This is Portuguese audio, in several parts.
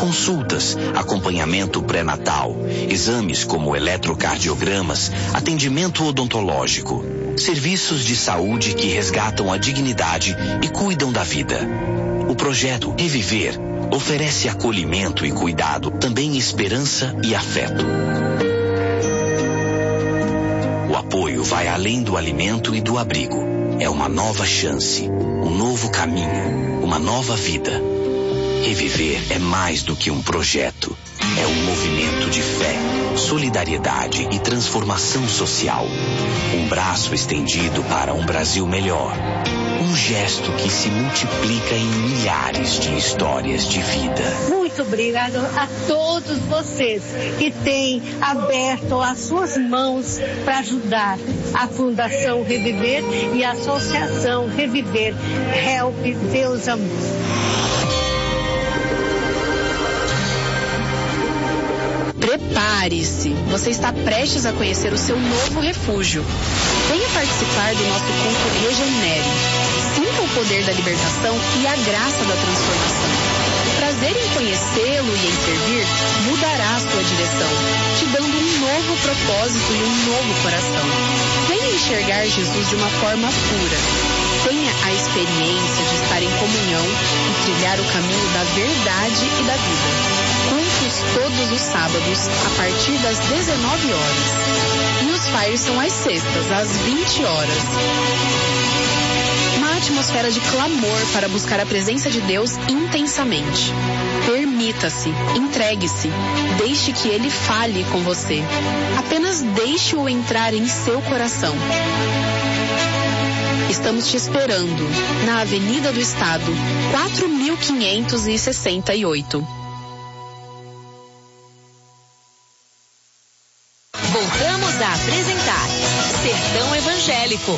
consultas, acompanhamento pré-natal, exames como eletrocardiogramas, atendimento odontológico, serviços de saúde que resgatam a dignidade e cuidam da vida. O projeto Reviver oferece acolhimento e cuidado, também esperança e afeto. O apoio vai além do alimento e do abrigo. É uma nova chance, um novo caminho, uma nova vida. Reviver é mais do que um projeto. É um movimento de fé, solidariedade e transformação social. Um braço estendido para um Brasil melhor. Um gesto que se multiplica em milhares de histórias de vida. Muito obrigado a todos vocês que têm aberto as suas mãos para ajudar a Fundação Reviver e a Associação Reviver. Help Deus Amor. Prepare-se, você está prestes a conhecer o seu novo refúgio. Venha participar do nosso culto Regenere. Sinta o poder da libertação e a graça da transformação. O prazer em conhecê-lo e em servir mudará a sua direção, te dando um novo propósito e um novo coração. Venha enxergar Jesus de uma forma pura. Tenha a experiência de estar em comunhão e trilhar o caminho da verdade e da vida. Cultos todos os sábados, a partir das 19 horas. E os fires são às sextas, às 20 horas. Uma atmosfera de clamor para buscar a presença de Deus intensamente. Permita-se, entregue-se, deixe que Ele fale com você. Apenas deixe-o entrar em seu coração. Estamos te esperando na Avenida do Estado, 4568. Voltamos a apresentar Sertão Evangélico.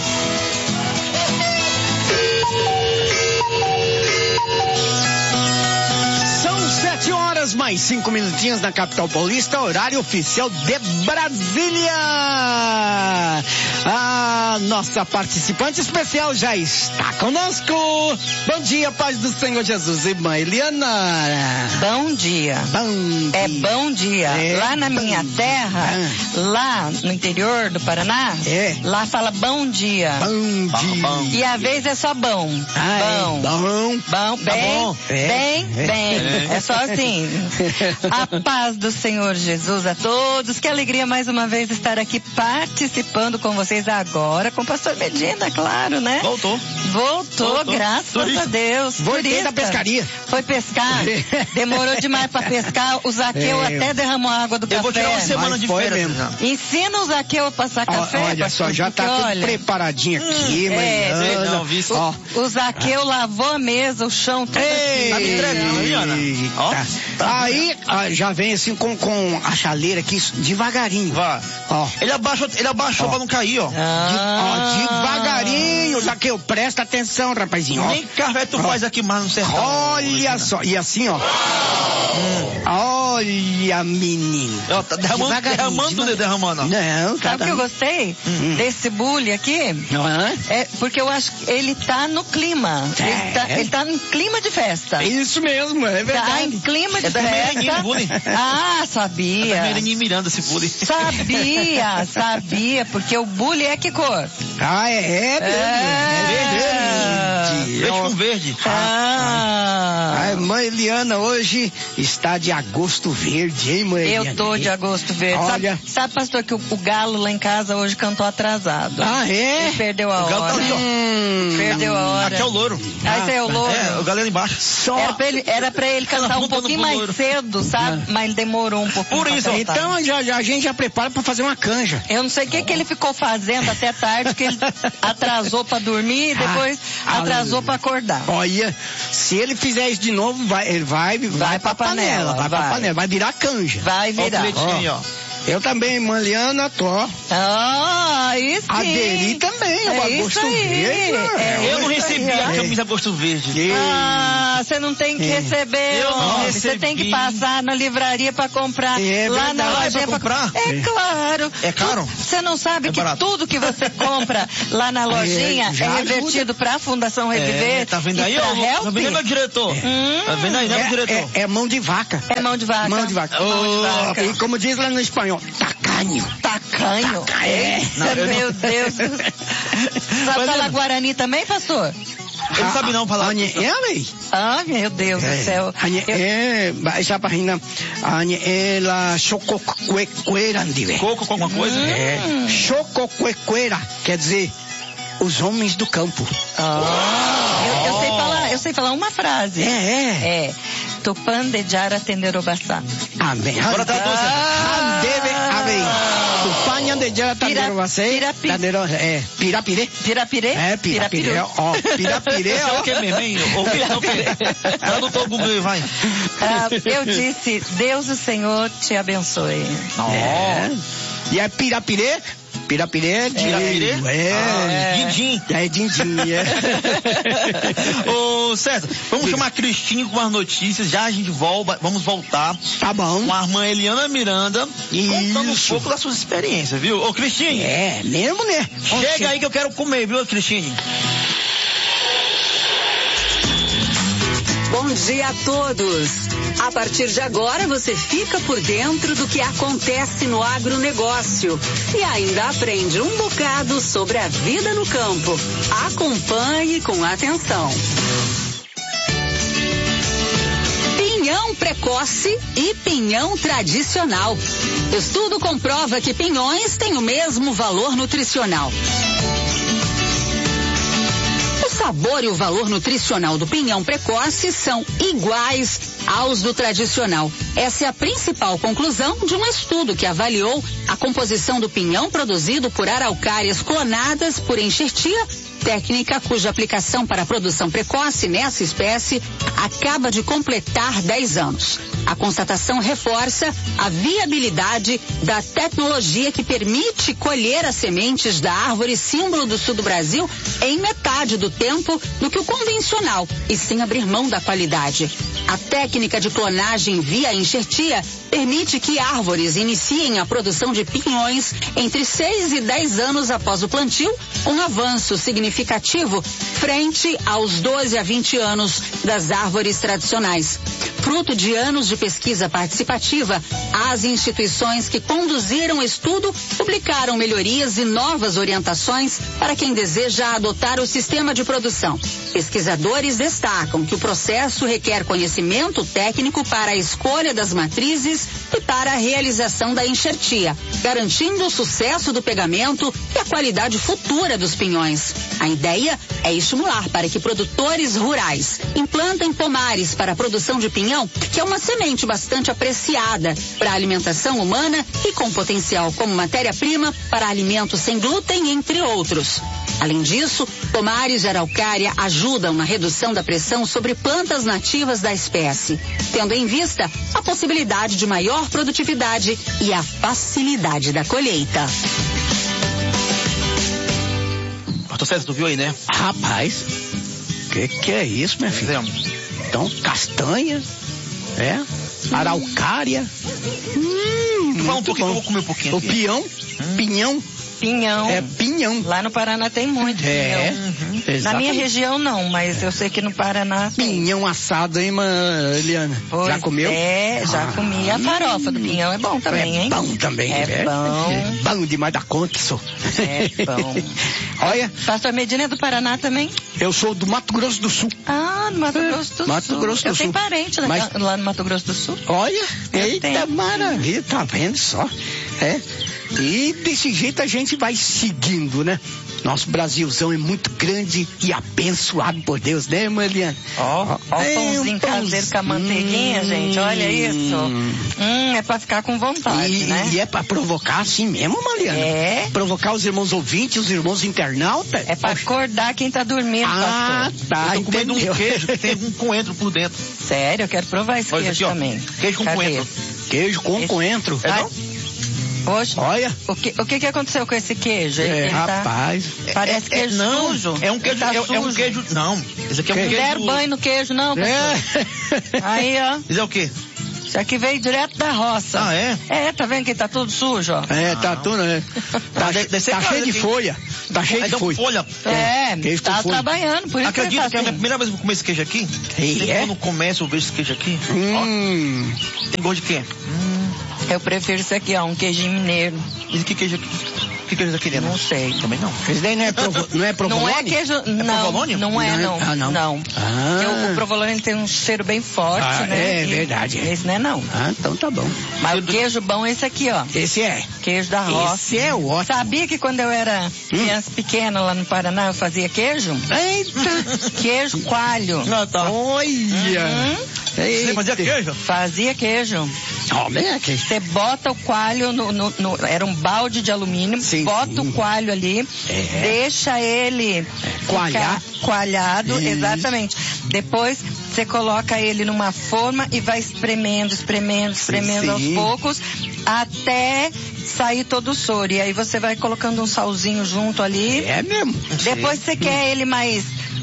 São 7 horas mais 5 minutinhos na capital paulista, horário oficial de Brasília. A nossa participante especial já está conosco. Bom dia, paz do Senhor Jesus, irmã Eliana. Bom dia. Bom dia. É bom dia. Lá na minha terra, lá no interior do Paraná, lá fala bom dia. Bom dia. E às vezes é só bom. Bom. Bom. Bom. Bem. Tá bom. Bem. É só assim. A paz do Senhor Jesus a todos. Que alegria mais uma vez estar aqui participando com vocês agora, com o pastor Medina, claro, né? Voltou, graças Turista. a Deus. Voltei da pescaria. Foi pescar, demorou demais pra pescar, o Zaqueu até derramou a água do café. Eu vou tirar uma semana de férias. Ensina o Zaqueu a passar café. Olha só, já tá tudo preparadinho aqui, o Zaqueu lavou a mesa, o chão, tudo aqui. Tá me entregando, Eliana. Aí, já vem assim com a chaleira aqui, devagarinho. Vá. Ele abaixou pra não cair, ó. Devagarinho, Zaqueu, presta atenção, rapazinho. Nem café tu faz aqui mais no sertão. Olha só, e assim, ó. Olha, menino. Tá derramando. Não, Sabe o que eu gostei desse bully aqui? É porque eu acho que ele tá no clima. Ele tá em clima de festa. É isso mesmo, é verdade. Tá em clima de festa. Sabia. É Miranda esse bully. Sabia, porque o bully é que cor? Verde com verde. A irmã Eliana hoje está de agosto verde, hein, mãe? Eu tô de agosto verde. Olha. Sabe, pastor, que o galo lá em casa hoje cantou atrasado. É? Ele perdeu a hora. Perdeu a hora. Aqui é o louro. Esse é o louro. O galera embaixo. Era pra ele cantar um pouquinho mais cedo, sabe? Mas ele demorou um pouquinho. Por isso. Então a gente já prepara pra fazer uma canja. Eu não sei o que ele ficou fazendo até tarde, que ele atrasou pra dormir e depois atrasou pra acordar. Olha, se ele fizer isso de novo, ele vai pra panela. Vai pra panela, vai virar canja. Vai virar. Eu também, irmã Eliana, tô. Aí sim. Aderir também, É o isso gosto aí. verde. Eu não recebi a camisa gosto verde. Você não tem que receber, Eu não homem. Você recebi. tem que passar na livraria pra comprar. É lá verdade. na É lojinha pra comprar? É claro. É caro? Você não sabe É que barato. tudo que você compra lá na lojinha já é ajuda. revertido pra Fundação Reviver. Tá vendo e aí, pra ô? Tá vendo aí, meu Help. diretor? Tá vendo aí, né, meu diretor? É mão de vaca. É mão de vaca. Mão de vaca. Mão de vaca. E como diz lá no espanhol, tacanho. Tacanho. Não, eu Meu Deus. Sabe falar Guarani também, pastor? Ele não sabe não falar. Ah, meu Deus do céu. Essa página, ela chococuequeira, Coco com alguma coisa? Chococuequeira, quer dizer, os homens do campo. Eu sei falar uma frase. É. Tupan de Jara Tenderobassá. Amém. Agora tá Amém. Tupanha de Jara Tenderobassá. Pirapirê. Pirapirê? Pirapirê, ó. Pirapirê, É ó. o que mesmo, hein? O quê? Tradutor Google aí, vai. Eu disse, Deus o Senhor te abençoe. E é Pirapirê? Pirapirê é Pirapirê? Dindim. É Dindim, Ô, César, vamos chamar a Cristina com as notícias. Já a gente vamos voltar. Tá bom. Com a irmã Eliana Miranda. Contando um pouco das suas experiências, viu? Ô, Cristina. É, mesmo, né? Chega aí que eu quero comer, viu, Cristina? Bom dia a todos! A partir de agora você fica por dentro do que acontece no agronegócio e ainda aprende um bocado sobre a vida no campo. Acompanhe com atenção. Pinhão precoce e pinhão tradicional. Estudo comprova que pinhões têm o mesmo valor nutricional. O sabor e o valor nutricional do pinhão precoce são iguais aos do tradicional. Essa é a principal conclusão de um estudo que avaliou a composição do pinhão produzido por araucárias clonadas por enxertia, técnica cuja aplicação para a produção precoce nessa espécie acaba de completar 10 anos. A constatação reforça a viabilidade da tecnologia que permite colher as sementes da árvore símbolo do sul do Brasil em metade do tempo do que o convencional e sem abrir mão da qualidade. A técnica de clonagem via enxertia permite que árvores iniciem a produção de pinhões entre 6 e 10 anos após o plantio, um avanço significativo frente aos 12 a 20 anos das árvores tradicionais. Fruto de anos de pesquisa participativa, as instituições que conduziram o estudo publicaram melhorias e novas orientações para quem deseja adotar o sistema de produção. Pesquisadores destacam que o processo requer conhecimento técnico para a escolha das matrizes e para a realização da enxertia, garantindo o sucesso do pegamento e a qualidade futura dos pinhões. A ideia é estimular para que produtores rurais implantem pomares para a produção de pinhão, que é uma semente bastante apreciada para a alimentação humana e com potencial como matéria-prima para alimentos sem glúten, entre outros. Além disso, pomares de araucária ajudam na redução da pressão sobre plantas nativas da espécie, tendo em vista a possibilidade de maior produtividade e a facilidade da colheita. Pastor César, tu viu aí, né? Rapaz, que é isso, minha filha? Então, castanha, araucária. Fala um pouquinho, eu vou comer um pouquinho. O pinhão, pinhão. Pinhão. É pinhão. Lá no Paraná tem muito pinhão. Na minha região não, mas eu sei que no Paraná tem. Pinhão assado, hein, Eliana? Pois já comeu? Já comi. A farofa do pinhão é bom também, hein? É bom também. É bom. É bom demais da conta, sou. É bom. Olha. Pastor Medina é do Paraná também? Eu sou do Mato Grosso do Sul. Ah, do Mato Grosso do Sul. Mato Grosso do eu Sul. tenho parente lá no Mato Grosso do Sul. Olha, eita maravilha, tá vendo só? E desse jeito a gente vai seguindo, né? Nosso Brasilzão é muito grande e abençoado por Deus, né, Eliana? Ó, o pãozinho caseiro com a manteiguinha, gente, olha isso. É pra ficar com vontade, né? E é pra provocar assim mesmo, Mariana? É. Provocar os irmãos ouvintes, os irmãos internautas? É pra acordar quem tá dormindo, pastor. Tá, eu tô comendo um queijo que tem um coentro por dentro. Sério, eu quero provar esse queijo aqui, também. Queijo com coentro. Queijo com coentro. É não? Hoje, Olha. o que aconteceu com esse queijo? Rapaz. Parece queijo sujo. É um queijo, é um queijo. Não, esse aqui é um queijo. Não deram banho no queijo, não, pastor. Aí, ó. Isso é o quê? Isso aqui veio direto da roça. Ah, é? É, tá vendo que tá tudo sujo, ó? Tá tudo, né? Tá cheio de folha. Tá cheio de folha. Tá trabalhando, por isso acredito que é a assim. minha primeira vez que eu comer esse queijo aqui. Quando começo eu vejo esse queijo aqui. Tem gosto de quê? Eu prefiro isso aqui, ó, um queijinho mineiro. E que queijo aqui? Que queijo aqui dentro? Não sei. Também não. Esse daí não é provolone? Não é queijo, não. provolone? Não é, não. Ah, não. Não. O provolone tem um cheiro bem forte, né? É verdade. Esse não é, não. Então tá bom. Mas o queijo bom é esse aqui, ó. Esse é. Queijo da roça. Esse é o ótimo. Sabia que quando eu era criança pequena lá no Paraná, eu fazia queijo? Eita! Queijo coalho. Olha! Você fazia queijo? Fazia queijo. Você bota o coalho era um balde de alumínio, bota o coalho ali, deixa ele coalhado, exatamente. Depois você coloca ele numa forma e vai espremendo aos poucos, até sair todo o soro. E aí você vai colocando um salzinho junto ali. É mesmo? Depois você quer ele mais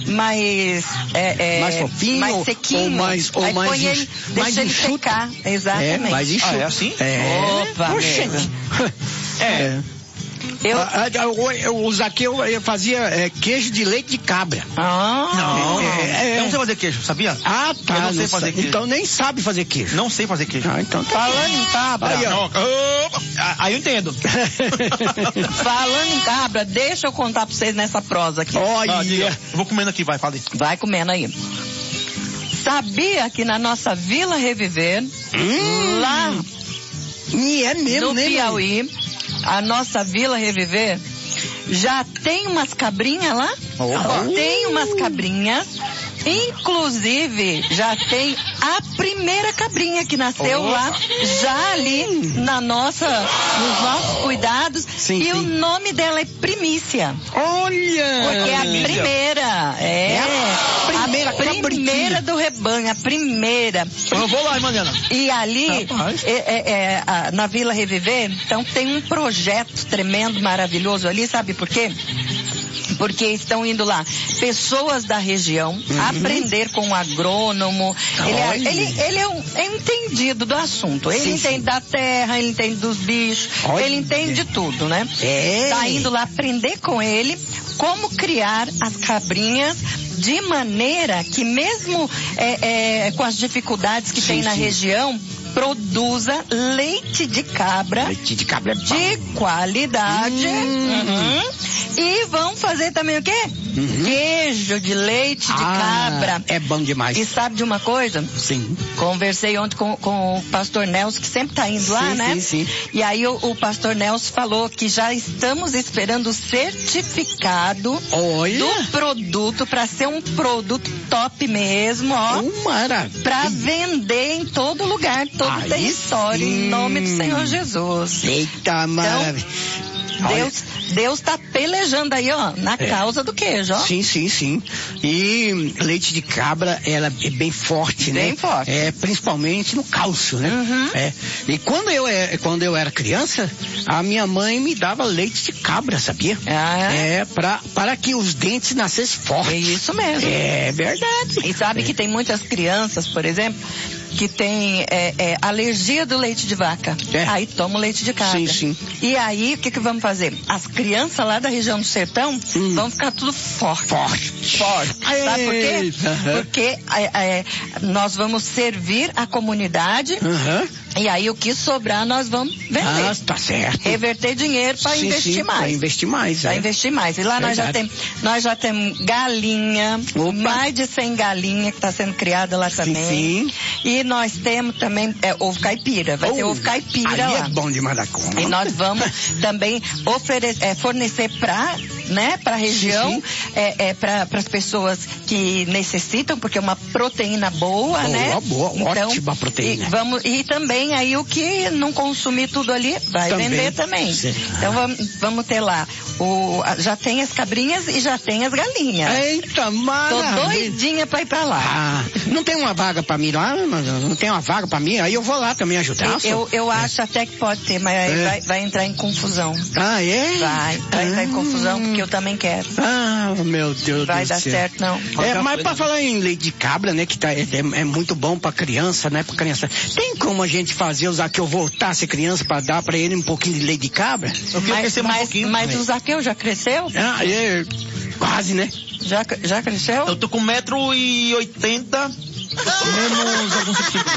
fofinho, mais sequinho, aí põe ele, deixa ele secar, exatamente. Mais enxuto. É assim? Opa, Os aqui eu fazia queijo de leite de cabra. Não. Eu não sei fazer queijo, sabia? Tá. Eu não sei fazer queijo. Então nem sabe fazer queijo. Não sei fazer queijo. Então tá. Falando em cabra. Aí eu entendo. Falando em cabra, deixa eu contar pra vocês nessa prosa aqui. Olha. Eu vou comendo aqui, vai, fala aí. Vai comendo aí. Sabia que na nossa Vila Reviver, lá é mesmo, no Piauí, a nossa Vila Reviver, já tem umas cabrinhas lá? Tem umas cabrinhas. Inclusive, já tem a primeira cabrinha que nasceu lá, já ali nos nossos cuidados. E o nome dela é Primícia. Olha! Porque é a primeira. A primeira do rebanho, a primeira. Eu vou lá, Mariana. E ali, na Vila Reviver, então tem um projeto tremendo, maravilhoso ali, sabe por quê? Porque estão indo lá pessoas da região aprender com o agrônomo. Ele é entendido do assunto. Ele entende da terra, ele entende dos bichos, ele entende de tudo, né? Tá indo lá aprender com ele como criar as cabrinhas de maneira que mesmo com as dificuldades que tem na região, produza leite de cabra de qualidade. E vão fazer também o quê? Queijo de leite de cabra. É bom demais. E sabe de uma coisa? Sim. Conversei ontem com o pastor Nelson, que sempre tá indo lá, né? Sim. E aí o pastor Nelson falou que já estamos esperando o certificado do produto para ser um produto top mesmo, ó. Maravilha. Pra vender em todo lugar, todo território, em nome do Senhor Jesus. Eita, maravilha. Deus tá pelejando aí, ó, na causa do queijo, ó. Sim. E leite de cabra, ela é bem forte, né? Bem forte. Principalmente no cálcio, né? E quando eu era criança, a minha mãe me dava leite de cabra, sabia? Para que os dentes nascessem fortes. É isso mesmo. É verdade. E sabe que tem muitas crianças, por exemplo, que tem alergia do leite de vaca. Aí toma o leite de cabra. Sim. E aí, o que vamos fazer? As crianças lá da região do sertão vão ficar tudo forte. Sabe por quê? Porque nós vamos servir a comunidade. E aí o que sobrar nós vamos vender. Tá certo. Reverter dinheiro para investir mais. Para investir mais. Para investir mais. E lá nós já temos galinha, mais de 100 galinhas que está sendo criada lá também. Sim. E nós temos também ovo caipira. Vai ter ovo caipira lá. É bom demais da conta. E nós vamos também fornecer para a região, para as pessoas que necessitam, porque é uma proteína boa, né? Então, ótima proteína. E também aí o que não consumir tudo ali vai vender também. Então vamos ter lá já tem as cabrinhas e já tem as galinhas. Eita, maravilha. Tô doidinha pra ir pra lá. Não tem uma vaga pra mim lá? Não tem uma vaga pra mim? Aí eu vou lá também ajudar. Eu acho até que pode ter, mas vai entrar em confusão. Ah, é? Vai entrar em confusão porque eu também quero. Meu Deus do céu. Vai dar certo, não. Mas pra falar em leite de cabra, né, que é muito bom pra criança, né, pra criança. Tem como a gente fazer, o Zaqueu voltar a ser criança pra dar pra ele um pouquinho de leite de cabra? Mas o Zaqueu já cresceu? Quase, né? Já cresceu? Eu tô com 1,80 m. Menos alguns centímetros.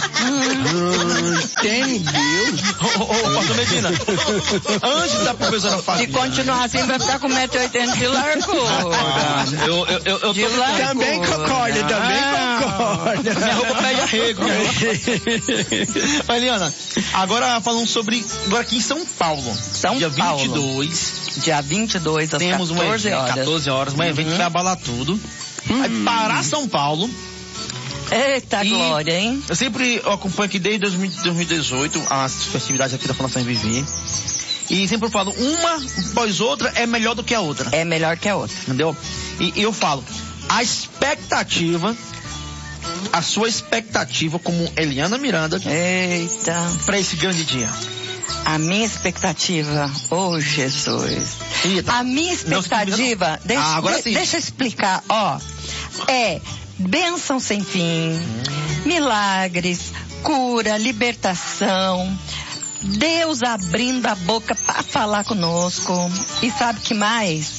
Entendeu? Pastor Medina, antes da professora falar. Se continuar assim, vai ficar com 1,80 m de largura. Eu também concordo. Minha roupa pede arrego. Eliana, agora falando sobre. Agora aqui em São Paulo. Dia 22. Dia 22, às temos 14 horas. 14 horas, um evento que vai abalar tudo. Vai parar São Paulo. Eita glória, hein? Eu sempre acompanho aqui desde 2018 as festividades aqui da Fundação Viver. E sempre eu falo, uma após outra é melhor do que a outra. É melhor que a outra. Entendeu? E eu falo, a sua expectativa como Eliana Miranda. Eita. Pra esse grande dia. A minha expectativa, Jesus. Eita. A minha expectativa, deixa eu explicar, é bênção sem fim, milagres, cura, libertação, Deus abrindo a boca para falar conosco. E sabe que mais?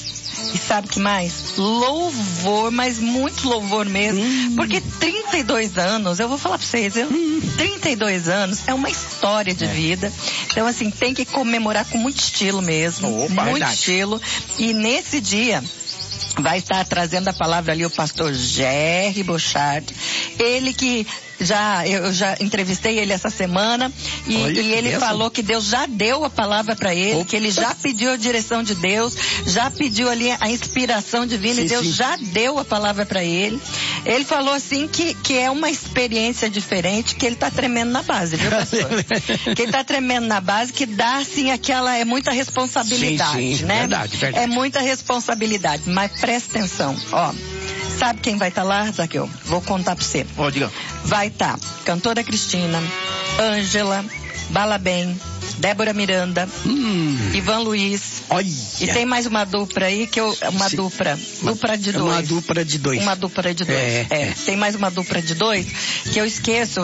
Louvor, mas muito louvor mesmo. Porque 32 anos, eu vou falar pra vocês, 32 anos é uma história de vida. Então, assim, tem que comemorar com muito estilo mesmo. Muito estilo. E nesse dia vai estar trazendo a palavra ali o pastor Jerry Bochard. Ele que eu já entrevistei ele essa semana e ele falou que Deus já deu a palavra para ele, que ele já pediu a direção de Deus, já pediu ali a inspiração divina, e Deus já deu a palavra para ele. Ele falou assim que é uma experiência diferente, que ele tá tremendo na base, viu, pastor? Que ele tá tremendo na base, que dá assim é muita responsabilidade, né? Verdade. É muita responsabilidade, mas presta atenção, sabe quem vai estar lá, Zaqueu? Vou contar pra você. Diga. Vai estar cantora Cristina, Ângela, Balabem, Débora Miranda, Ivan Luiz. Olha. E tem mais uma dupla aí dupla de dois. Uma dupla de dois. Uma dupla de dois. Tem mais uma dupla de dois que eu esqueço,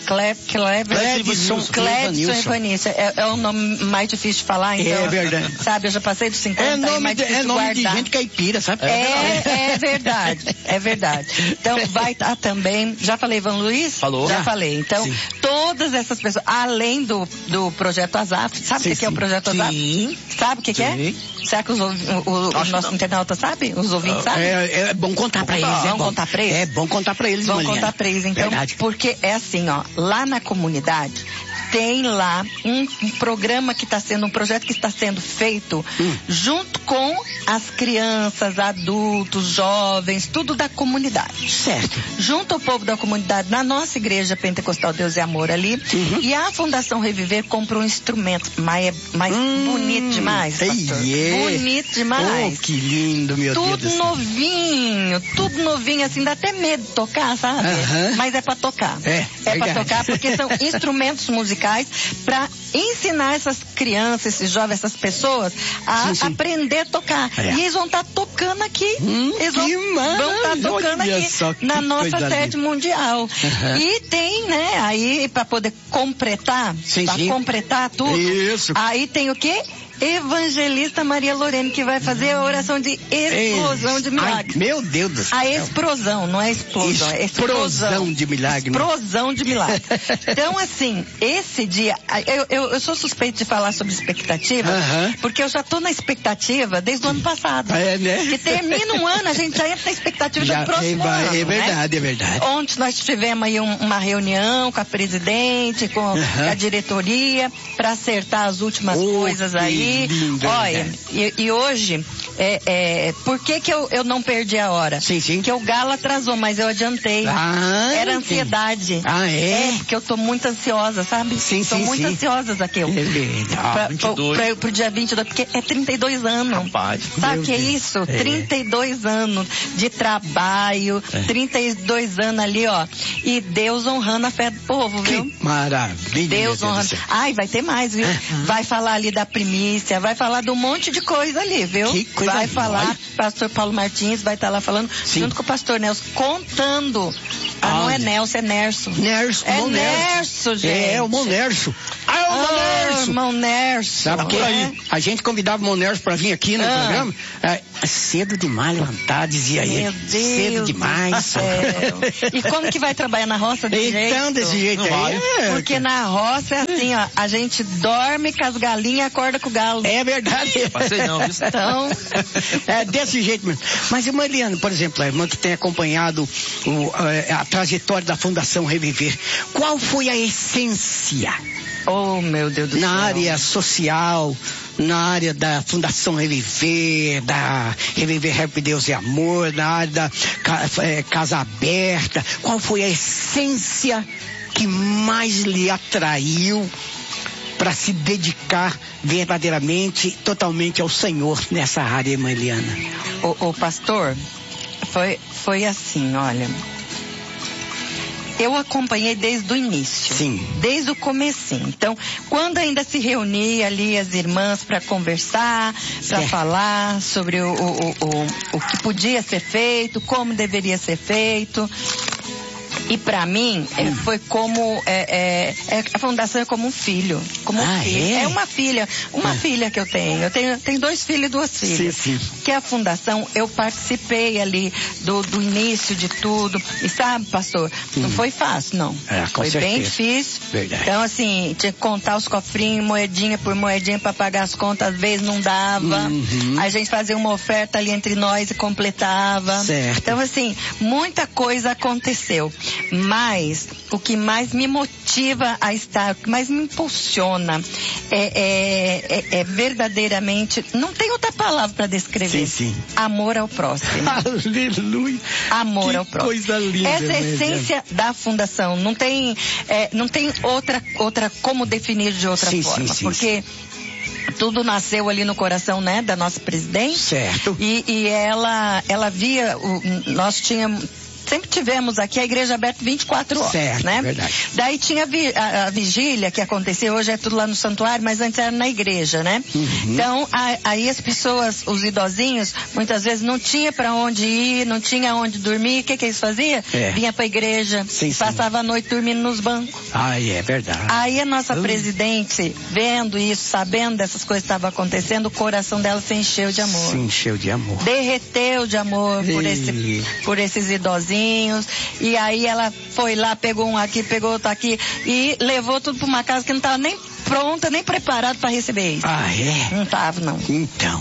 Cledson e Vanícia. É o nome mais difícil de falar, então. É verdade. Sabe, eu já passei dos 50, mais difícil de guardar. É nome de gente caipira, sabe? É verdade. Então vai estar também, já falei Ivan Luiz? Falou. Já falei. Então, todas essas pessoas, além do projeto Azaf, sabe o que é o projeto Azaf? Sim. Sabe o que é? Será que os nossos internautas sabem? Os ouvintes sabem? É bom contar pra eles. Vamos contar pra eles? É bom contar pra eles, Vamos contar pra eles, então. Verdade. Porque é assim, lá na comunidade, tem lá um programa que está sendo, um projeto que está sendo feito junto com as crianças, adultos, jovens, tudo da comunidade. Certo. Junto ao povo da comunidade, na nossa igreja Pentecostal Deus e Amor ali, e a Fundação Reviver comprou um instrumento, mas bonito demais, pastor. Bonito demais. Que lindo, meu Deus do céu. Tudo novinho, assim, dá até medo de tocar, sabe? Mas é pra tocar. É pra tocar, porque são instrumentos musicais para ensinar essas crianças, esses jovens, essas pessoas a aprender a tocar. E eles vão estar tocando aqui. Eles vão estar tocando aqui na nossa sede mundial. E tem, né, aí para poder completar, completar tudo. Isso. Aí tem o quê? Evangelista Maria Lorene, que vai fazer a oração de explosão de milagre. Meu Deus do céu. A explosão, não é explosão, é explosão de milagre. Explosão de milagre. Então, assim, esse dia, eu sou suspeito de falar sobre expectativa, porque eu já tô na expectativa desde o ano passado. Né? Que termina um ano, a gente já entra na expectativa do próximo ano. É verdade, né? É verdade. Ontem nós tivemos aí uma reunião com a presidente, com a diretoria, para acertar as últimas coisas aí. Olha, e hoje, por que eu não perdi a hora? Porque o Galo atrasou, mas eu adiantei. Era ansiedade. Porque eu tô muito ansiosa, sabe? Tô muito ansiosa certeza, Zaqueu. Pro dia 22, porque é 32 anos. Rapaz. Sabe o que é isso? 32 anos de trabalho, 32 anos ali, ó. E Deus honrando a fé do povo, viu? Que maravilha. Deus honrando. Ai, vai ter mais, viu? Vai falar ali da primícia, vai falar de um monte de coisa ali, viu? Que coisa vai boa. falar, pastor Paulo Martins vai estar lá falando, junto com o pastor Nelson, contando. Não é Nelson, é Nerso. Nerso, é Nerso, gente. É, o irmão Nerso. É o irmão Nerso. Irmão Nerso. Sabe por aí? A gente convidava o irmão Nerso pra vir aqui no programa. Cedo demais levantar, dizia ele. Meu Deus. Cedo demais. E como que vai trabalhar na roça desse jeito? Então, desse jeito aí. Porque na roça é assim, ó, a gente dorme com as galinhas e acorda com o galo. É verdade. Passei não, viu? Então... É desse jeito mesmo. Mas, irmã Eliana, por exemplo, a irmã que tem acompanhado a trajetória da Fundação Reviver, qual foi a essência? Oh, meu Deus do céu. Na área social, na área da Fundação Reviver, da Reviver Rap Deus e Amor, na área da Casa Aberta, qual foi a essência que mais lhe atraiu para se dedicar verdadeiramente, totalmente ao Senhor nessa área, irmã Eliana? O pastor, foi assim, olha... Eu acompanhei desde o início. Sim. Desde o comecinho. Então, quando ainda se reunia ali as irmãs para conversar, para falar sobre o que podia ser feito, como deveria ser feito. E para mim, foi como, a fundação é como um filho. Como um filho. É uma filha que eu tenho. Eu tenho 2 filhos e 2 filhas. Sim. Que a fundação, eu participei ali do início de tudo. E sabe, pastor, não foi fácil, não. Foi bem difícil. Verdade. Então, assim, tinha que contar os cofrinhos, moedinha por moedinha para pagar as contas, às vezes não dava. A gente fazia uma oferta ali entre nós e completava. Certo. Então, assim, muita coisa aconteceu. Mas o que mais me motiva a estar, o que mais me impulsiona é verdadeiramente, não tem outra palavra para descrever. Sim. Amor ao próximo. Aleluia. Amor ao próximo. Coisa linda. Essa é a essência da fundação. Não tem outra como definir de outra forma. Porque tudo nasceu ali no coração, né, da nossa presidente. Certo. E ela via, nós tínhamos... Sempre tivemos aqui a igreja aberta 24 horas, certo, né? Verdade. Daí tinha a vigília que aconteceu, hoje é tudo lá no santuário, mas antes era na igreja, né? Então, aí as pessoas, os idosinhos, muitas vezes não tinha para onde ir, não tinha onde dormir, o que eles faziam? Vinha pra igreja, passava a noite dormindo nos bancos. É verdade. Aí a nossa presidente, vendo isso, sabendo dessas coisas que estavam acontecendo, o coração dela se encheu de amor. Se encheu de amor. Derreteu de amor por esses idosinhos. E aí ela foi lá, pegou um aqui, pegou outro aqui e levou tudo para uma casa que não estava nem pronta, nem preparada para receber isso. Não estava, não. Então.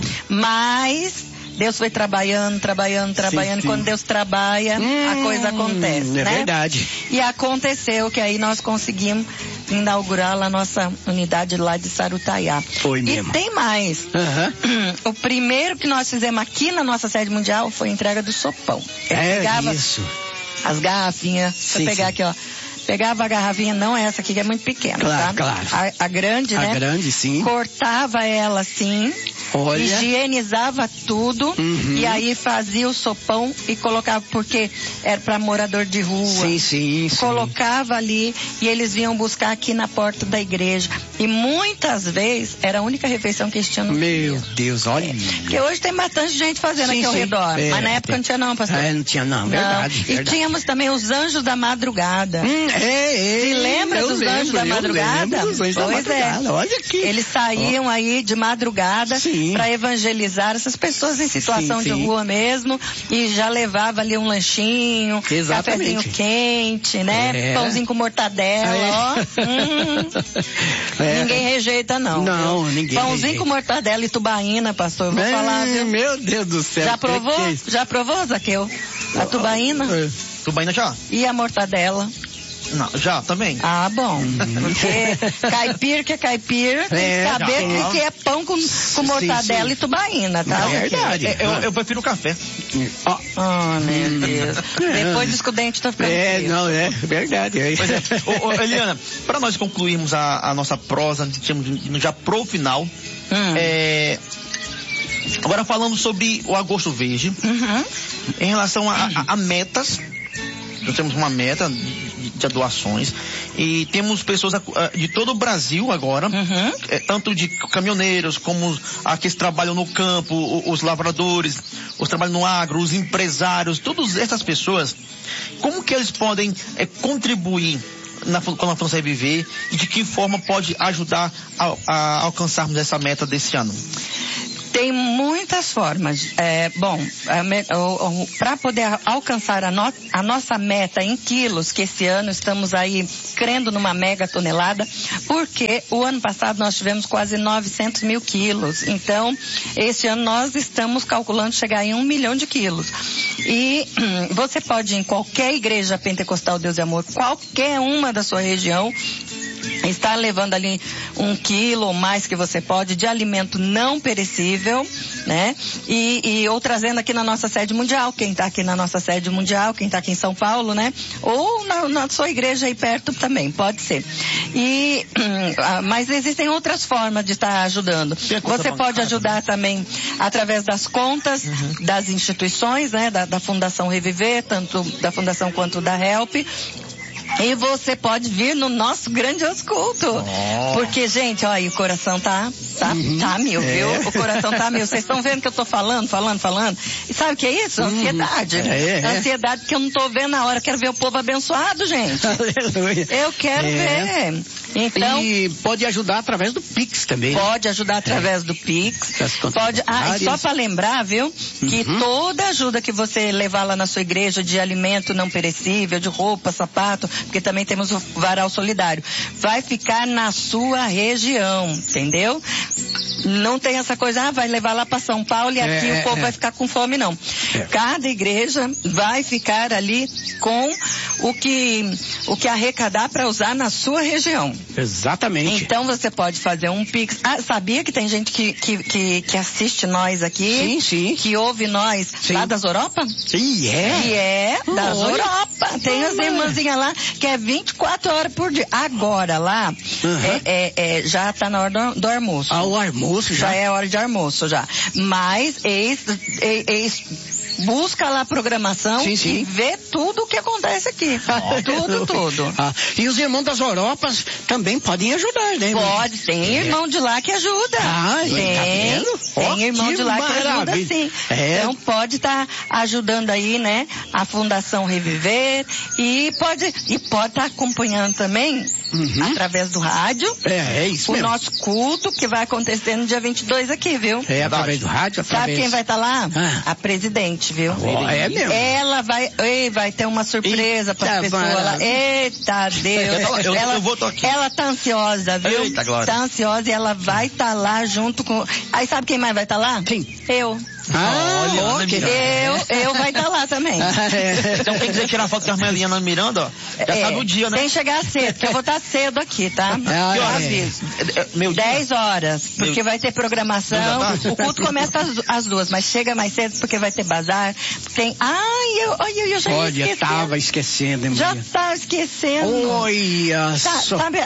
Mas Deus foi trabalhando. Sim. E quando Deus trabalha, a coisa acontece, né? É verdade. E aconteceu que aí nós conseguimos inaugurar lá a nossa unidade lá de Sarutaiá. Foi mesmo. E tem mais. O primeiro que nós fizemos aqui na nossa sede mundial foi a entrega do sopão. Pegava isso. As garrafinhas. Deixa eu pegar aqui, ó. Pegava a garrafinha, não essa aqui que é muito pequena, claro, tá? Claro. A grande, né? A grande, sim. Cortava ela assim. Olha. Higienizava tudo e aí fazia o sopão e colocava, porque era para morador de rua. Sim. Colocava ali e eles vinham buscar aqui na porta da igreja. E muitas vezes era a única refeição que eles tinham no dia. Meu Deus, olha. Porque hoje tem bastante gente fazendo aqui ao redor. Mas na época não tinha não, pastor. Não tinha não, verdade. E tínhamos também os anjos da madrugada. Se lembra dos anjos da madrugada? Pois é. Olha aqui. Eles saíam aí de madrugada para evangelizar essas pessoas em situação de rua mesmo e já levava ali um lanchinho, cafezinho quente, né? Pãozinho com mortadela, ó. Ninguém rejeita não. Não, ninguém Pãozinho rejeita. com mortadela e tubaína, pastor, eu vou falar, viu? Meu Deus do céu. Já provou? Já provou, Zaqueu? A tubaína? Tubaína já? E a mortadela? Não, já, também. Ah, bom. Porque caipira que é caipira, tem que saber que é pão com mortadela e tubaína, tá? É verdade. Eu prefiro café. Oh, meu Deus. Depois disso que o dente tá ficando frio. Não, é verdade. Pois é. Eliana, para nós concluirmos a nossa prosa, já pro final, agora falando sobre o Agosto Verde, em relação a metas, nós temos uma meta de doações e temos pessoas de todo o Brasil agora, tanto de caminhoneiros como aqueles que trabalham no campo, os lavradores, os que trabalham no agro, os empresários, todas essas pessoas, como que eles podem contribuir com a Fundação Reviver e de que forma pode ajudar a alcançarmos essa meta desse ano? Tem muitas formas. Para poder alcançar a nossa meta em quilos, que esse ano estamos aí crendo numa mega tonelada, porque o ano passado nós tivemos quase 900 mil quilos. Então, esse ano nós estamos calculando chegar em 1 milhão de quilos. E você pode ir em qualquer igreja pentecostal Deus e Amor, qualquer uma da sua região, está levando ali 1 quilo ou mais que você pode de alimento não perecível, né? Ou trazendo aqui na nossa sede mundial, quem está aqui na nossa sede mundial, quem está aqui em São Paulo, né? Ou na sua igreja aí perto também, pode ser. Mas existem outras formas de estar ajudando. Você pode ajudar também através das contas das instituições, né? Da Fundação Reviver, tanto da Fundação quanto da Help. E você pode vir no nosso grandioso culto. Porque, gente, olha, o coração tá mil, viu? O coração tá mil. Vocês estão vendo que eu tô falando. E sabe o que é isso? Ansiedade. Ansiedade porque eu não tô vendo a hora. Quero ver o povo abençoado, gente. Eu quero ver. Então, e pode ajudar através do Pix também. Pode ajudar através do Pix. Pode. E só para lembrar, viu? Que toda ajuda que você levar lá na sua igreja de alimento não perecível, de roupa, sapato, porque também temos o varal solidário, vai ficar na sua região, entendeu? Não tem essa coisa, vai levar lá para São Paulo e aqui o povo vai ficar com fome, não. Cada igreja vai ficar ali com o que arrecadar para usar na sua região. Exatamente. Então você pode fazer um Pix. Sabia que tem gente que assiste nós aqui? Sim. Que ouve nós lá das Europa? Das Europa. Tem as irmãzinhas lá que é 24 horas por dia. Agora lá já tá na hora do almoço. O almoço já? Já é hora de almoço já. Mas busca lá a programação e vê tudo o que acontece aqui. Tudo. E os irmãos das Europas também podem ajudar, né? Pode, tem irmão de lá que ajuda. Tem irmão de lá que ajuda, sim. Então pode estar ajudando aí, né? A Fundação Reviver e pode estar acompanhando também através do rádio. Isso o mesmo. nosso culto que vai acontecer no dia 22 aqui, viu? Através do rádio. Sabe quem vai estar lá? A presidente, viu? É mesmo? Ela vai ter uma surpresa para as pessoas lá. Eita Deus. Eu vou aqui. Ela tá ansiosa, viu? Eita, Glória. Tá ansiosa e ela vai estar lá junto com... Aí sabe quem mais vai estar lá? Quem? Eu. Eu vai estar lá também. Então quem quiser tirar foto com a Armelinha Miranda, ó, já sabe o dia, né? Tem que chegar cedo, porque eu vou estar cedo aqui, tá? Que horas? 10 horas, porque vai ter programação. O culto começa às 2, mas chega mais cedo porque vai ter bazar. Tem... eu já esqueci. Tava esquecendo, já tá esquecendo. Só. Sabe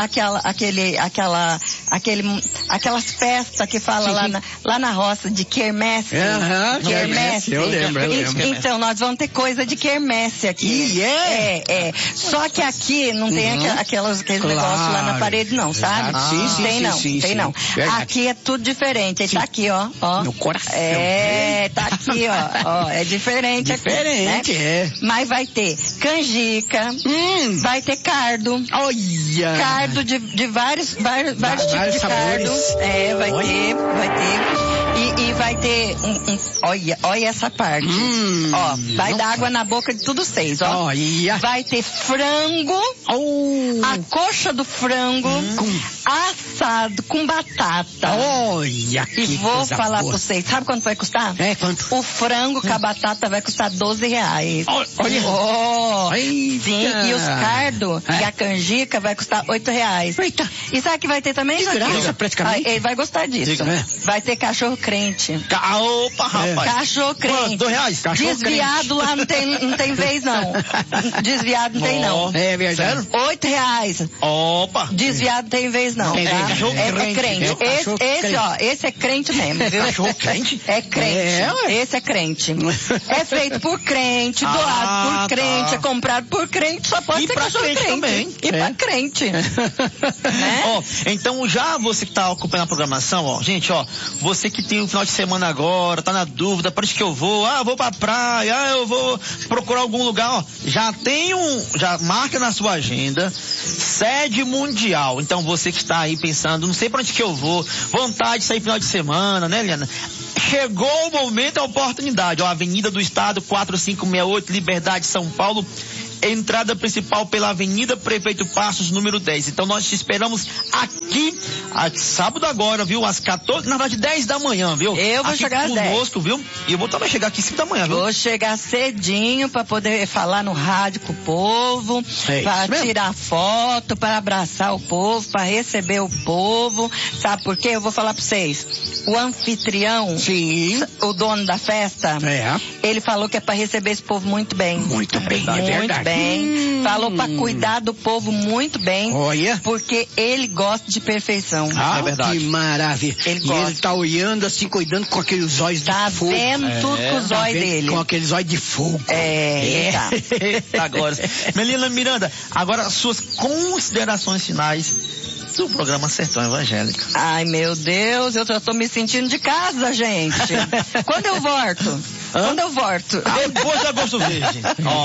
aquelas festas que fala lá na roça de quermesse? Quermesse. Eu lembro. Então, nós vamos ter coisa de quermesse aqui. Só que aqui não tem aqueles negócios lá na parede, não, sabe? Tem não. Aqui é tudo diferente. Tá aqui, ó. No coração. Tá aqui, ó. É diferente aqui. Né? Mas vai ter canjica, vai ter cardo. Olha! Cardo de vários tipos de cardo. Vai ter. E vai ter olha essa parte. Vai dar água na boca de todos vocês, ó. Vai ter frango, a coxa do frango, assado com batata. Olha que E vou coisa falar boa. pra vocês, sabe quanto vai custar? Quanto? O frango com a batata vai custar R$12. Olha. Oh, Eita. sim, e os cardos e a canjica vai custar R$8. Eita. E sabe o que vai ter também, De Joaquim? graça, praticamente. Ele vai gostar disso. Diga, né? Vai ter cachorro crente. Opa, rapaz. Cachorro crente. Quanto? R$2? Cachorro Desviado lá não tem vez, não. Desviado não tem, não. É verdade. R$8. Opa. Desviado tem vez, não. Tem, Tá? cachorro É crente. crente. É o cachorro crente. Esse é crente mesmo, viu? Cachorro crente? É crente. Esse é crente. É feito por crente, doado por crente, tá. é comprado por crente, só pode E ser pra cachorro crente crente. também. E pra crente. Né? Ó, então já você que tá acompanhando a programação, ó, gente, ó, você que tem um final de semana agora, tá na dúvida, para onde que eu vou? Ah, eu vou pra praia, eu vou procurar algum lugar, ó, já marca na sua agenda, sede mundial. Então você que está aí pensando, não sei pra onde que eu vou, vontade de sair final de semana, né, Eliana? Chegou o momento, a oportunidade, ó, Avenida do Estado, 4568, Liberdade, São Paulo, entrada principal pela Avenida Prefeito Passos, número 10. Então nós te esperamos aqui, sábado agora, viu? Às 14, na verdade 10 da manhã, viu? Eu vou aqui chegar às 10. conosco, viu? E eu vou também chegar aqui 5 da manhã, viu? Vou chegar cedinho para poder falar no rádio com o povo, para tirar foto, para abraçar o povo, para receber o povo. Sabe por quê? Eu vou falar para vocês. O anfitrião, Sim. o dono da festa, ele falou que é para receber esse povo muito bem. Muito bem, é muito verdade. bem. Falou para cuidar do povo muito bem. Olha. Porque ele gosta de perfeição. É verdade. Que maravilha. Ele tá olhando assim, cuidando com aqueles olhos de fogo. Tá vendo tudo com os olhos dele. Com aqueles olhos de fogo. Tá. Agora. Melina Miranda, agora suas considerações finais do programa Sertão Evangélico. Ai, meu Deus, eu já tô me sentindo de casa, gente. Quando eu volto? Quando eu volto? Depois de Agosto Verde.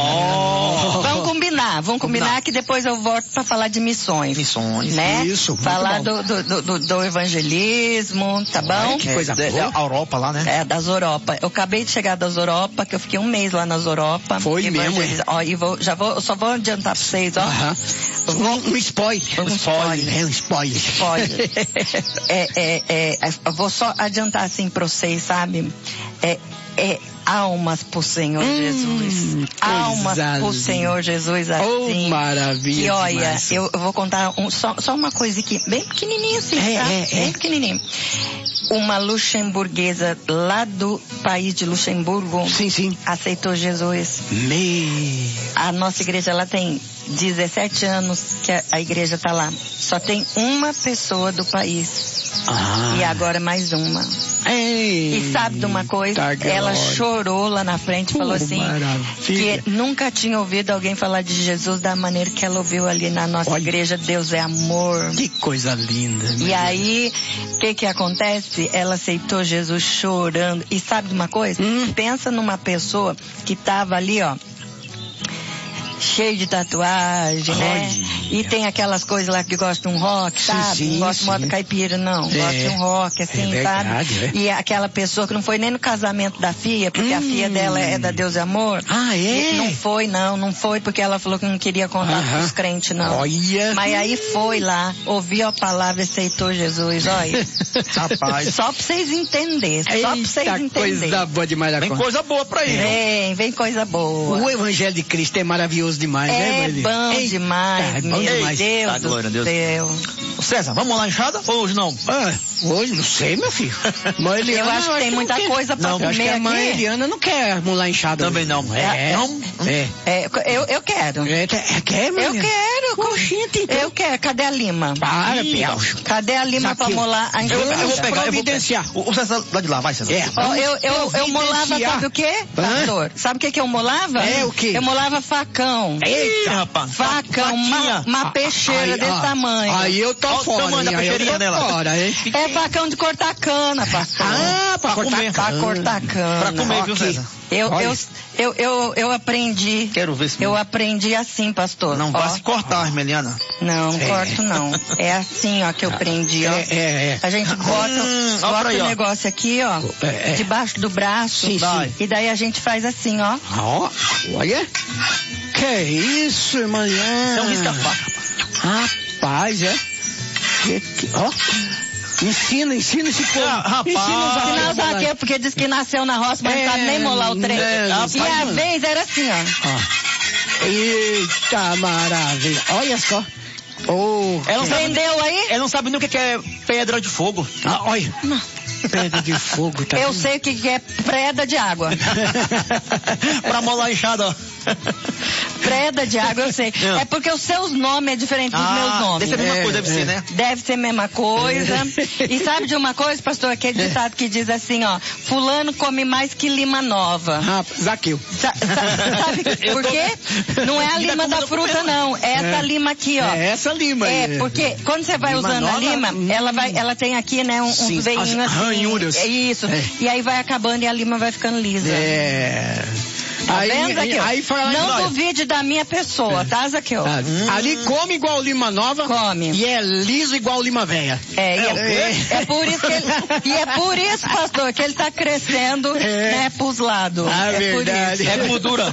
Vamos combinar que depois eu volto para falar de missões. Missões. Né? Isso, falar do evangelismo, tá bom? Que coisa boa. A Europa lá, né? É, das Europa. Eu acabei de chegar das Europa, que eu fiquei um mês lá nas Europa. Foi mesmo, ó, e eu só vou adiantar pra vocês, ó. Um spoiler. Um spoiler. Eu vou só adiantar assim pra vocês, sabe? Almas pro Senhor Jesus. Almas pro Senhor Jesus, assim. Oh, maravilha. E olha, demais. eu vou contar só uma coisa aqui, bem pequenininha assim, tá? Bem pequenininho. Uma luxemburguesa lá do país de Luxemburgo. Sim. Aceitou Jesus. A nossa igreja lá tem 17 anos que a igreja tá lá. Só tem uma pessoa do país. E agora mais uma. E sabe de uma coisa? Ela chorou lá na frente e falou assim, que nunca tinha ouvido alguém falar de Jesus da maneira que ela ouviu ali na nossa igreja. Deus é amor. Que coisa linda. E aí, o que acontece? Ela aceitou Jesus chorando. E sabe de uma coisa? Pensa numa pessoa que tava ali, ó, cheio de tatuagem, né? E tem aquelas coisas lá que gostam de um rock, sabe? Não gosta de moda caipira, não. Gosta de um rock, assim, verdade, sabe? E aquela pessoa que não foi nem no casamento da filha, porque a filha dela é da Deus e Amor. E não foi porque ela falou que não queria contar pros crentes, não. Mas aí foi lá, ouviu a palavra e aceitou Jesus, olha. Rapaz. Só pra vocês entenderem, só pra vocês entenderem. Coisa boa demais. Vem coisa boa pra ele. Vem coisa boa. O Evangelho de Cristo é maravilhoso demais, né, Maria? Bom demais, meu Deus do céu. César, vamos lá enxada ou hoje não? Hoje, não sei, meu filho. Eu acho que tem muita coisa pra comer. Acho que a mãe Eliana não quer molar enxada. Também não. Eu quero. Quer, mãe? Eu quero. Coxinha, então. Eu quero. Cadê a lima? Para, Piaucho. Cadê a lima pra molar a enxada? Eu vou pegar, providenciar. O César lá de lá, vai, César. Eu molava, sabe o quê, pastor? Sabe o que eu molava? O quê? Eu molava facão. Eita, rapaz. Facão, uma peixeira desse tamanho. Aí eu tô fora. O tamanho da peixeirinha dela. É facão de cortar cana, pastor. Pra cortar cana. Pra cortar cana. Pra comer, viu, César? Eu aprendi. Quero ver se... Eu aprendi assim, pastor. Não vai se cortar, Meliana. Não corto não. É assim, ó, que eu aprendi, ó. A gente bota o negócio aqui, ó, debaixo do braço. Sim. E daí a gente faz assim, ó. Olha. Que isso, Meliana? É um risca-faca. Rapaz, Ó. Ensina esse povo. Rapaz. Ensina o Zaqueu, porque diz que nasceu na roça, mas não sabe nem molar o trem. E a vez era assim, ó. Eita maravilha. Olha só. Oh, Ela não sabe, entendeu aí? ela não sabe nem o que é pedra de fogo. Olha. Não. Pedra de fogo, tá? Eu sei o que é preda de água. Pra molar a enxada, ó. Preda de água, eu sei. É porque os seus nomes é diferente dos meus nomes. Deve ser a mesma coisa, deve ser, né? Deve ser a mesma coisa. E sabe de uma coisa, pastor? Aquele ditado que diz assim, ó. Fulano come mais que lima nova. Zaqueu. Sabe por quê? Não é a lima da fruta, não. É essa lima aqui, ó. É essa lima aí. É, porque quando você vai Lima usando nova, a lima, ela tem aqui, né, uns veinhos assim. Ranhuras. É isso. E aí vai acabando e a lima vai ficando lisa. Tá vendo, Zaqueu? Aí fala, não duvide da minha pessoa, tá, Zaqueu? Ali come igual lima nova. Come. E é liso igual lima velha. É por isso que ele, e é por isso, pastor, que ele tá crescendo, né, pros lados. Verdade. Por isso. É gordura.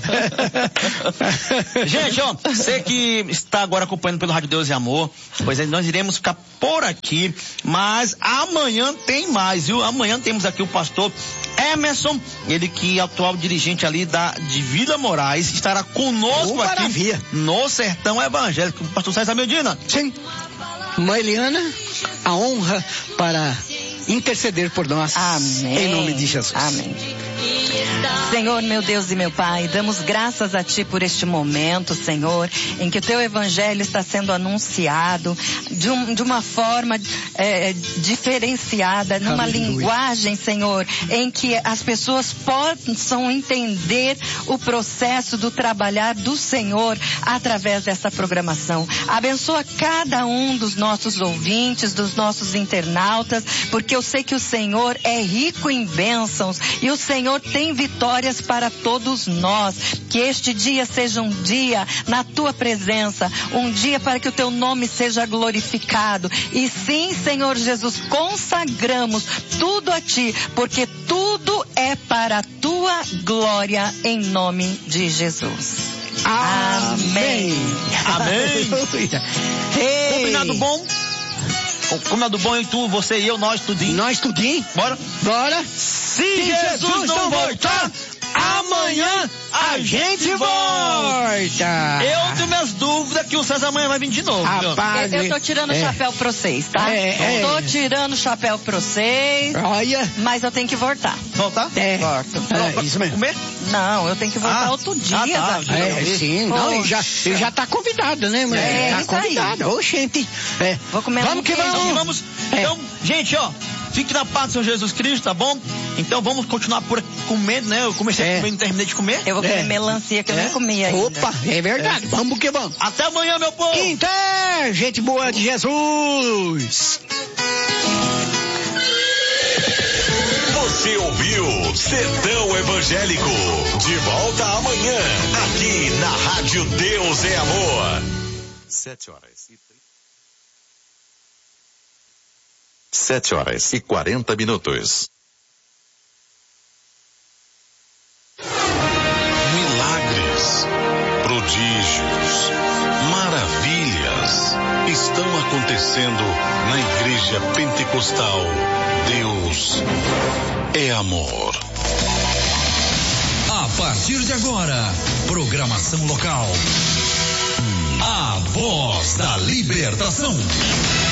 Gente, ó, você que está agora acompanhando pelo Rádio Deus e Amor, pois é, nós iremos ficar por aqui, mas amanhã tem mais, viu? Amanhã temos aqui o pastor Emerson, ele que é atual dirigente ali de Vila Moraes, estará conosco aqui maravilha. No Sertão Evangélico. Pastor César Medina. Sim. Mãe Eliana, a honra para interceder por nós. Amém. Em nome de Jesus. Amém. Senhor, meu Deus e meu Pai, damos graças a Ti por este momento, Senhor, em que o Teu Evangelho está sendo anunciado de uma forma diferenciada, numa linguagem, Senhor, em que as pessoas possam entender o processo do trabalhar do Senhor através dessa programação. Abençoa cada um dos nossos ouvintes, dos nossos internautas, porque eu sei que o Senhor é rico em bênçãos e o Senhor tem vitórias para todos nós. Que este dia seja um dia na Tua presença, um dia para que o Teu nome seja glorificado. E sim, Senhor Jesus, consagramos tudo a Ti, porque tudo é para a Tua glória, em nome de Jesus. Amém. Amém. Ei. Combinado bom? Combinado bom, e tu, você e eu, nós tudinho. Nós tudinho. Bora? Bora. Se Jesus não voltar, amanhã a gente volta. Eu tenho minhas dúvidas que o César amanhã vai vir de novo. Rapaz, eu tô tirando o chapéu pra vocês, tá? Tô tirando o chapéu pra vocês. Olha. Mas eu tenho que voltar. Voltar? Volto. Isso mesmo. Comer? Não, eu tenho que voltar outro dia, Zaqueu. Sim, não, ele já tá convidado, né, mãe? Tá convidado. Ô, gente. Vou comer vamos que vamos. Então, gente, ó, fique na paz do Senhor Jesus Cristo, tá bom? Então vamos continuar por aqui comendo, né? Eu comecei a comer e não terminei de comer. Eu vou comer melancia que eu nem comi ainda. Opa, é verdade. Vamos que vamos. Até amanhã, meu povo. Então, gente boa de Jesus. Você ouviu Sertão Evangélico. De volta amanhã, aqui na Rádio Deus é Amor. 7h40. Milagres, prodígios, maravilhas estão acontecendo na Igreja Pentecostal. Deus é Amor. A partir de agora, programação local. A Voz da Libertação.